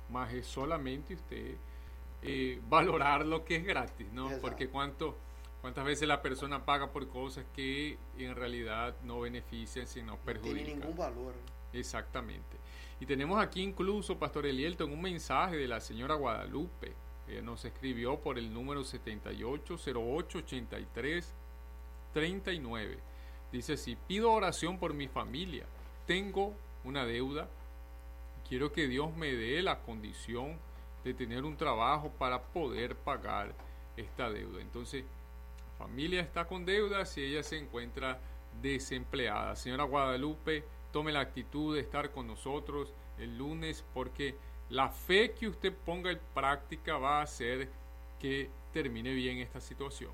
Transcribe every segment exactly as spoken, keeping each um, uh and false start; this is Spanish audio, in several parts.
más es solamente usted eh, valorar lo que es gratis, ¿no? Exacto. Porque cuánto, cuántas veces la persona paga por cosas que en realidad no benefician, sino perjudican. No tiene ningún valor. Exactamente. Y tenemos aquí incluso, Pastor Elielton, un mensaje de la señora Guadalupe. Ella nos escribió por el número setenta y ocho cero ocho ochenta y tres treinta y nueve. Dice así: pido oración por mi familia. Tengo una deuda. Quiero que Dios me dé la condición de tener un trabajo para poder pagar esta deuda. Entonces, la familia está con deudas y ella se encuentra desempleada. Señora Guadalupe, tome la actitud de estar con nosotros el lunes, porque la fe que usted ponga en práctica va a hacer que termine bien esta situación.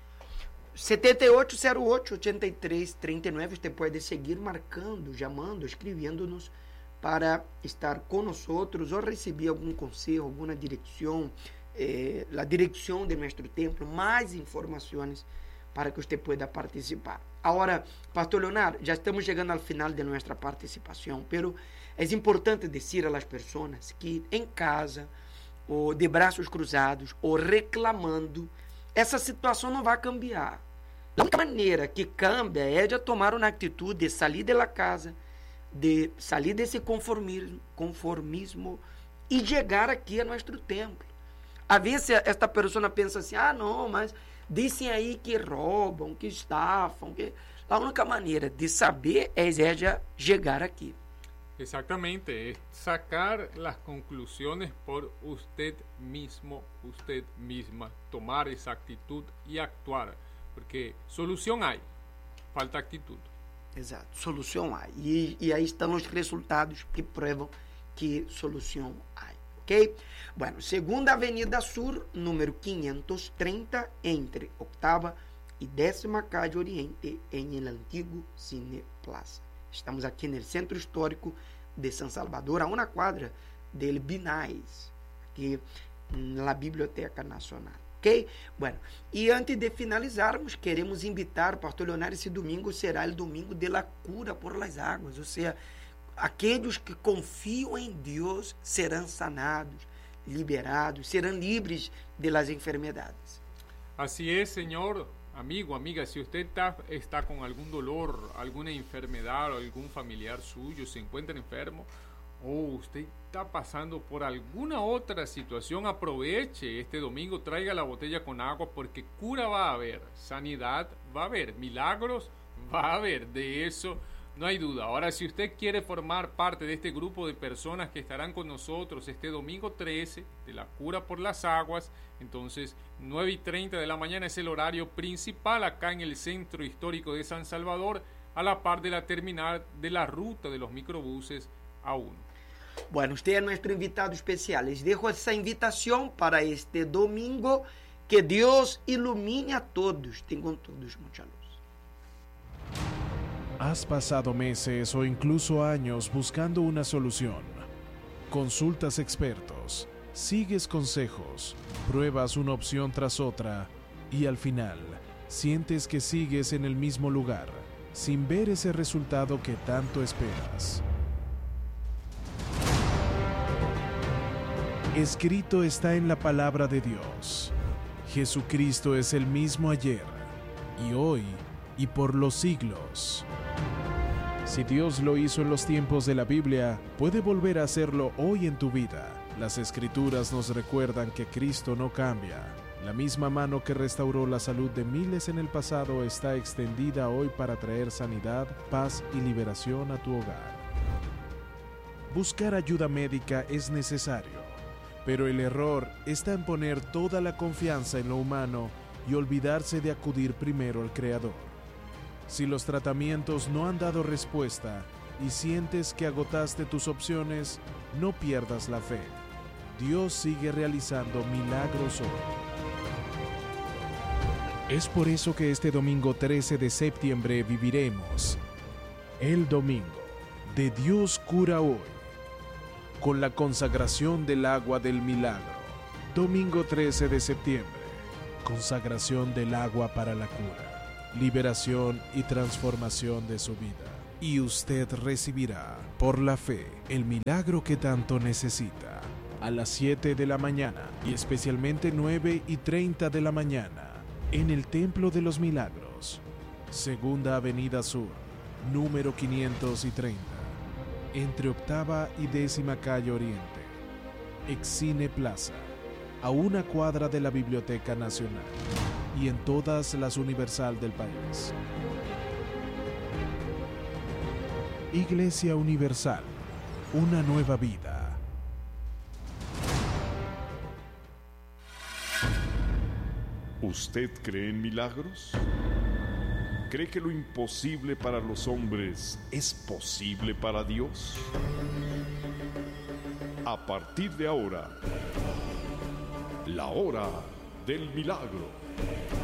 setenta e oito zero oito ochenta e três trinta e nove, você pode seguir marcando, chamando, escrevendo-nos para estar conosco ou receber algum conselho, alguma direção, eh, a direção de nosso templo, mais informações para que você pueda participar. Agora, Pastor Leonardo, já estamos chegando ao final de nossa participação, pero é importante dizer às pessoas que em casa, ou de braços cruzados, ou reclamando, essa situação não vai cambiar. A única maneira que cambia é de tomar uma atitude de sair da casa, de sair desse conformismo, conformismo e chegar aqui a nosso templo. Às vezes esta pessoa pensa assim, ah não, mas dizem aí que roubam, que estafam, que... A única maneira de saber é de chegar aqui. Exactamente, es sacar las conclusiones por usted mismo, usted misma, tomar esa actitud y actuar, porque solución hay, falta actitud. Exato, solução há. E, e aí estão os resultados que provam que solução há. Ok? Bueno, segunda Avenida Sur, número quinhentos e trinta, entre octava e décima calle Oriente, em el antigo Cine Plaza. Estamos aqui no Centro Histórico de San Salvador, a uma quadra del Binais, aqui na Biblioteca Nacional. Ok? Bueno, e antes de finalizarmos, queremos invitar, Pastor Leonardo, esse domingo será o domingo de la cura por las águas, ou seja, aqueles que confiam em Deus serão sanados, liberados, serão livres de las enfermedades. Así es, señor, amigo, amiga, si usted está, está con algún dolor, alguna enfermedad o algún familiar suyo se encuentra enfermo, o usted está pasando por alguna otra situación, aproveche este domingo, traiga la botella con agua, porque cura va a haber, sanidad va a haber, milagros va a haber, de eso no hay duda. Ahora, si usted quiere formar parte de este grupo de personas que estarán con nosotros este domingo trece de la cura por las aguas, entonces nueve y treinta de la mañana es el horario principal acá en el Centro Histórico de San Salvador, a la par de la terminal de la ruta de los microbuses A uno. Bueno, usted es nuestro invitado especial. Les dejo esa invitación para este domingo. Que Dios ilumine a todos. Tengan todos mucha luz. Has pasado meses o incluso años buscando una solución. Consultas expertos, sigues consejos, pruebas una opción tras otra y al final sientes que sigues en el mismo lugar, sin ver ese resultado que tanto esperas. Escrito está en la palabra de Dios. Jesucristo es el mismo ayer, y hoy, y por los siglos. Si Dios lo hizo en los tiempos de la Biblia, puede volver a hacerlo hoy en tu vida. Las Escrituras nos recuerdan que Cristo no cambia. La misma mano que restauró la salud de miles en el pasado está extendida hoy para traer sanidad, paz y liberación a tu hogar. Buscar ayuda médica es necesario, pero el error está en poner toda la confianza en lo humano y olvidarse de acudir primero al Creador. Si los tratamientos no han dado respuesta y sientes que agotaste tus opciones, no pierdas la fe. Dios sigue realizando milagros hoy. Es por eso que este domingo trece de septiembre viviremos el domingo de Dios cura hoy, con la consagración del agua del milagro. Domingo trece de septiembre, consagración del agua para la cura, liberación y transformación de su vida. Y usted recibirá, por la fe, el milagro que tanto necesita. a las siete de la mañana y especialmente nueve y treinta de la mañana en el Templo de los Milagros, Segunda Avenida Sur, número quinientos treinta, entre octava y décima calle Oriente, Excine Plaza, a una cuadra de la Biblioteca Nacional y en todas las Universal del país. Iglesia Universal, una nueva vida. ¿Usted cree en milagros? ¿Cree que lo imposible para los hombres es posible para Dios? A partir de ahora, la hora del milagro.